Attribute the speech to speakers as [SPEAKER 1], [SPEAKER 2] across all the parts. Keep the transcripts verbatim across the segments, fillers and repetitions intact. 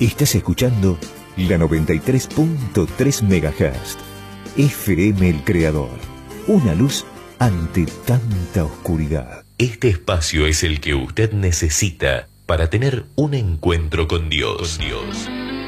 [SPEAKER 1] Estás escuchando la noventa y tres punto tres megahertz. F M El Creador. Una luz ante tanta oscuridad.
[SPEAKER 2] Este espacio es el que usted necesita para tener un encuentro con Dios. Con Dios.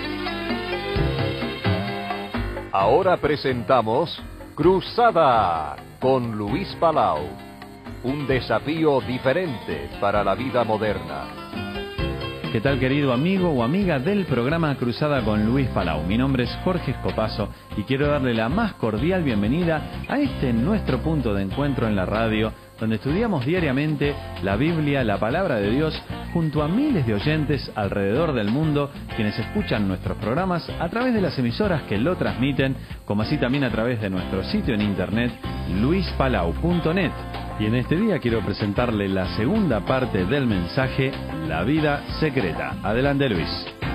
[SPEAKER 3] Ahora presentamos Cruzada con Luis Palau. Un desafío diferente para la vida moderna.
[SPEAKER 4] ¿Qué tal, querido amigo o amiga del programa Cruzada con Luis Palau? Mi nombre es Jorge Escopazo y quiero darle la más cordial bienvenida a este nuestro punto de encuentro en la radio, donde estudiamos diariamente la Biblia, la Palabra de Dios, junto a miles de oyentes alrededor del mundo, quienes escuchan nuestros programas a través de las emisoras que lo transmiten, como así también a través de nuestro sitio en internet, luis palau punto net. Y en este día quiero presentarle la segunda parte del mensaje, La Vida Secreta. Adelante, Luis.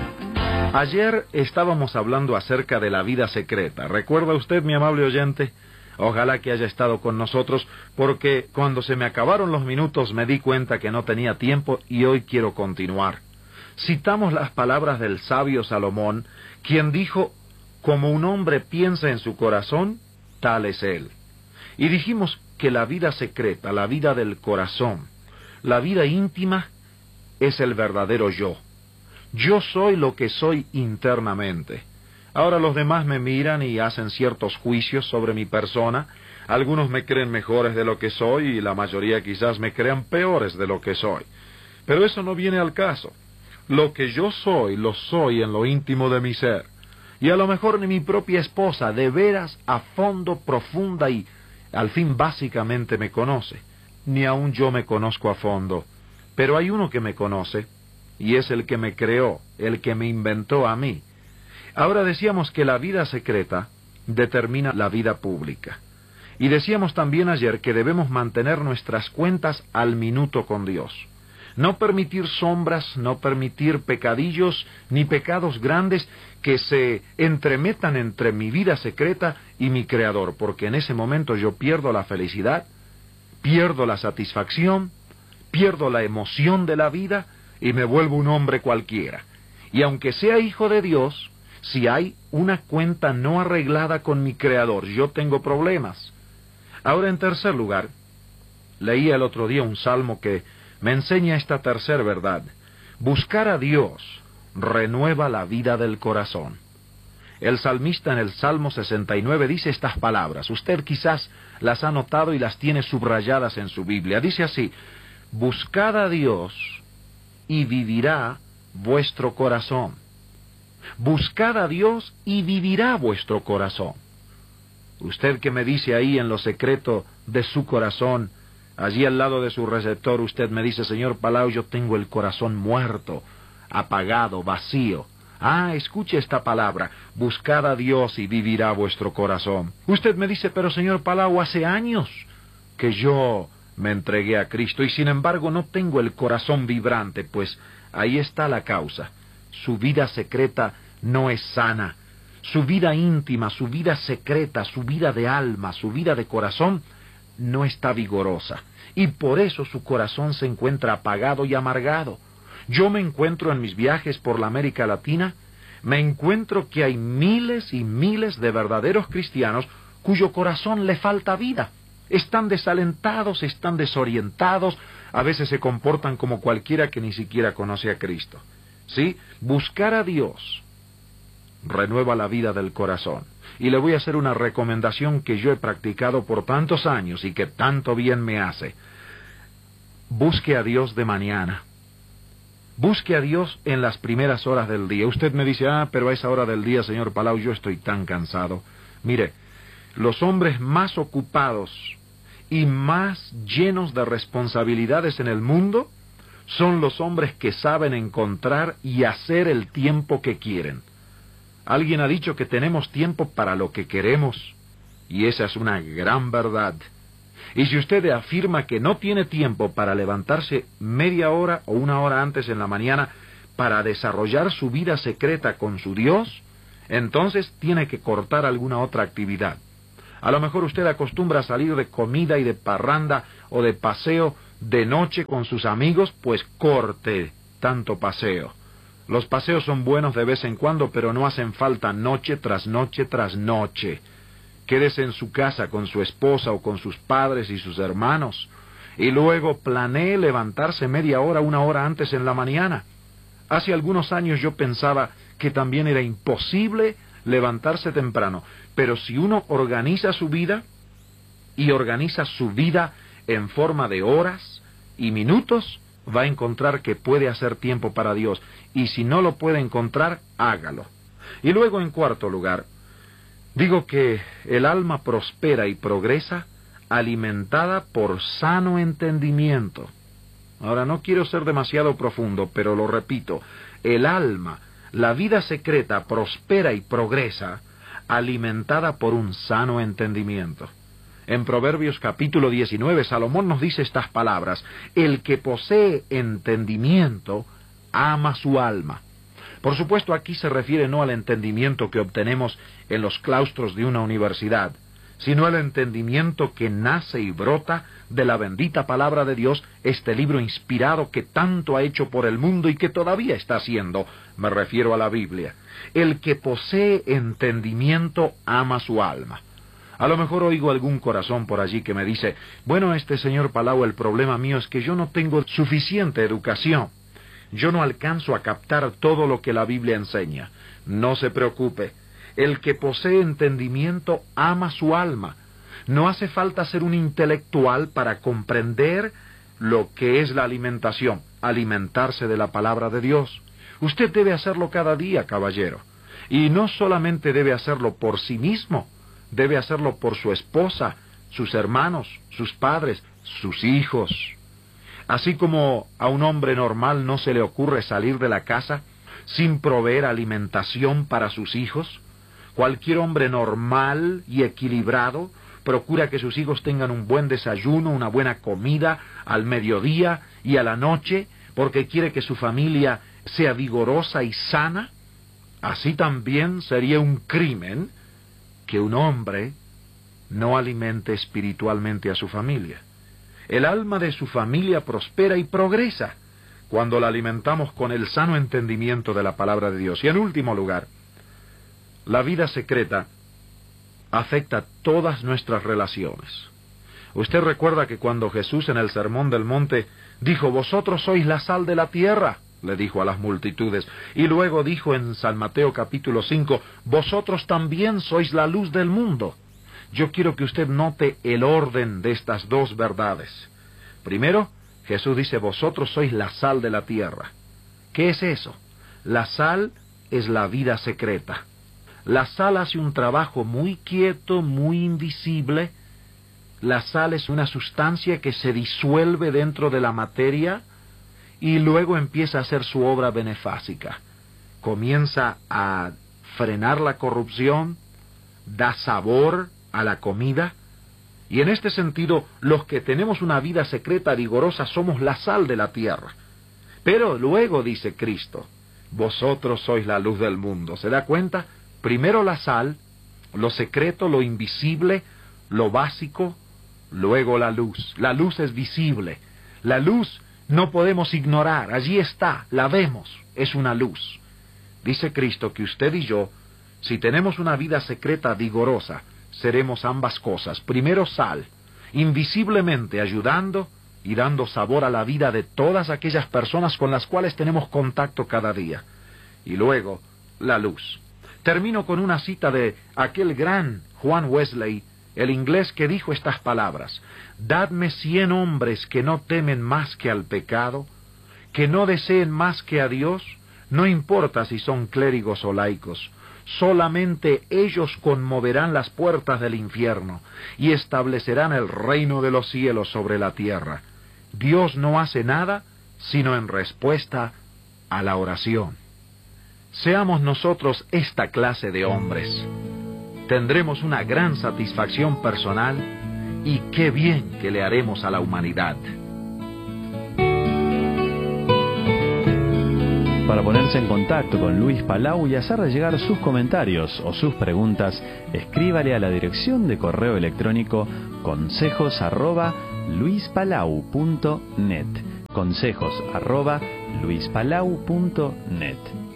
[SPEAKER 5] Ayer estábamos hablando acerca de la vida secreta. ¿Recuerda usted, mi amable oyente? Ojalá que haya estado con nosotros, porque cuando se me acabaron los minutos me di cuenta que no tenía tiempo y hoy quiero continuar. Citamos las palabras del sabio Salomón, quien dijo, como un hombre piensa en su corazón, tal es él. Y dijimos que la vida secreta, la vida del corazón, la vida íntima, es el verdadero yo. Yo soy lo que soy internamente. Ahora los demás me miran y hacen ciertos juicios sobre mi persona. Algunos me creen mejores de lo que soy y la mayoría quizás me crean peores de lo que soy. Pero eso no viene al caso. Lo que yo soy, lo soy en lo íntimo de mi ser. Y a lo mejor ni mi propia esposa, de veras, a fondo, profunda y al fin básicamente me conoce. Ni aun yo me conozco a fondo. Pero hay uno que me conoce, y es el que me creó, el que me inventó a mí. Ahora decíamos que la vida secreta determina la vida pública. Y decíamos también ayer que debemos mantener nuestras cuentas al minuto con Dios. No permitir sombras, no permitir pecadillos, ni pecados grandes que se entremetan entre mi vida secreta y mi Creador, porque en ese momento yo pierdo la felicidad, pierdo la satisfacción, pierdo la emoción de la vida y me vuelvo un hombre cualquiera. Y aunque sea hijo de Dios, si hay una cuenta no arreglada con mi Creador, yo tengo problemas. Ahora, en tercer lugar, leí el otro día un salmo que me enseña esta tercera verdad. Buscar a Dios renueva la vida del corazón. El salmista en el Salmo sesenta y nueve dice estas palabras. Usted quizás las ha notado y las tiene subrayadas en su Biblia. Dice así, buscad a Dios y vivirá vuestro corazón. Buscad a Dios y vivirá vuestro corazón. Usted que me dice ahí en lo secreto de su corazón, allí al lado de su receptor, usted me dice, señor Palau, yo tengo el corazón muerto, apagado, vacío. Ah, escuche esta palabra, buscad a Dios y vivirá vuestro corazón. Usted me dice, pero señor Palau, hace años que yo me entregué a Cristo y sin embargo no tengo el corazón vibrante. Pues ahí está la causa. Su vida secreta no es sana. Su vida íntima, su vida secreta, su vida de alma, su vida de corazón no está vigorosa. Y por eso su corazón se encuentra apagado y amargado. Yo me encuentro en mis viajes por la América Latina, me encuentro que hay miles y miles de verdaderos cristianos cuyo corazón le falta vida. Están desalentados, están desorientados, a veces se comportan como cualquiera que ni siquiera conoce a Cristo. ¿Sí? Buscar a Dios renueva la vida del corazón. Y le voy a hacer una recomendación que yo he practicado por tantos años y que tanto bien me hace. Busque a Dios de mañana. Busque a Dios en las primeras horas del día. Usted me dice, ah, pero a esa hora del día, señor Palau, yo estoy tan cansado. Mire, los hombres más ocupados y más llenos de responsabilidades en el mundo son los hombres que saben encontrar y hacer el tiempo que quieren. Alguien ha dicho que tenemos tiempo para lo que queremos, y esa es una gran verdad. Y si usted afirma que no tiene tiempo para levantarse media hora o una hora antes en la mañana para desarrollar su vida secreta con su Dios, entonces tiene que cortar alguna otra actividad. A lo mejor usted acostumbra a salir de comida y de parranda o de paseo de noche con sus amigos, pues corte tanto paseo. Los paseos son buenos de vez en cuando, pero no hacen falta noche tras noche tras noche. Quédese en su casa con su esposa o con sus padres y sus hermanos, y luego planee levantarse media hora, una hora antes en la mañana. Hace algunos años yo pensaba que también era imposible levantarse temprano, pero si uno organiza su vida, y organiza su vida en forma de horas y minutos, va a encontrar que puede hacer tiempo para Dios, y si no lo puede encontrar, hágalo. Y luego, en cuarto lugar, digo que el alma prospera y progresa alimentada por sano entendimiento. Ahora, no quiero ser demasiado profundo, pero lo repito, el alma, la vida secreta, prospera y progresa alimentada por un sano entendimiento. En Proverbios capítulo diecinueve, Salomón nos dice estas palabras: el que posee entendimiento ama su alma. Por supuesto, aquí se refiere no al entendimiento que obtenemos en los claustros de una universidad, sino al entendimiento que nace y brota de la bendita palabra de Dios, este libro inspirado que tanto ha hecho por el mundo y que todavía está haciendo. Me refiero a la Biblia. El que posee entendimiento ama su alma. A lo mejor oigo algún corazón por allí que me dice: bueno, este señor Palau, el problema mío es que yo no tengo suficiente educación. Yo no alcanzo a captar todo lo que la Biblia enseña. No se preocupe. El que posee entendimiento ama su alma. No hace falta ser un intelectual para comprender lo que es la alimentación, alimentarse de la palabra de Dios. Usted debe hacerlo cada día, caballero. Y no solamente debe hacerlo por sí mismo, debe hacerlo por su esposa, sus hermanos, sus padres, sus hijos. Así como a un hombre normal no se le ocurre salir de la casa sin proveer alimentación para sus hijos, cualquier hombre normal y equilibrado procura que sus hijos tengan un buen desayuno, una buena comida al mediodía y a la noche, porque quiere que su familia sea vigorosa y sana. Así también sería un crimen que un hombre no alimente espiritualmente a su familia. El alma de su familia prospera y progresa cuando la alimentamos con el sano entendimiento de la palabra de Dios. Y en último lugar, la vida secreta afecta todas nuestras relaciones. Usted recuerda que cuando Jesús en el Sermón del Monte dijo: vosotros sois la sal de la tierra, le dijo a las multitudes, y luego dijo en San Mateo capítulo cinco: vosotros también sois la luz del mundo. Yo quiero que usted note el orden de estas dos verdades. Primero, Jesús dice: vosotros sois la sal de la tierra. ¿Qué es eso? La sal es la vida secreta. La sal hace un trabajo muy quieto, muy invisible. La sal es una sustancia que se disuelve dentro de la materia y luego empieza a hacer su obra benefácica. Comienza a frenar la corrupción, da sabor a la comida, y en este sentido, los que tenemos una vida secreta vigorosa somos la sal de la tierra. Pero luego dice Cristo: vosotros sois la luz del mundo. ¿Se da cuenta? Primero la sal, lo secreto, lo invisible, lo básico, luego la luz. La luz es visible. La luz no podemos ignorar, allí está, la vemos, es una luz. Dice Cristo que usted y yo, si tenemos una vida secreta vigorosa, seremos ambas cosas. Primero sal, invisiblemente ayudando y dando sabor a la vida de todas aquellas personas con las cuales tenemos contacto cada día. Y luego, la luz. Termino con una cita de aquel gran Juan Wesley, el inglés, que dijo estas palabras: dadme cien hombres que no temen más que al pecado, que no deseen más que a Dios, no importa si son clérigos o laicos, solamente ellos conmoverán las puertas del infierno y establecerán el reino de los cielos sobre la tierra. Dios no hace nada sino en respuesta a la oración. Seamos nosotros esta clase de hombres. Tendremos una gran satisfacción personal y qué bien que le haremos a la humanidad.
[SPEAKER 4] Para ponerse en contacto con Luis Palau y hacerle llegar sus comentarios o sus preguntas, escríbale a la dirección de correo electrónico consejos arroba luispalau punto net. Consejos arroba luis palau punto net.